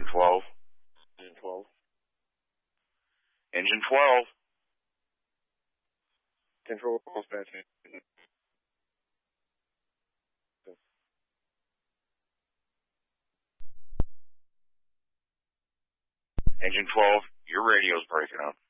Engine 12. Engine 12. Engine 12. Control dispatch. Engine 12, your radio's breaking up.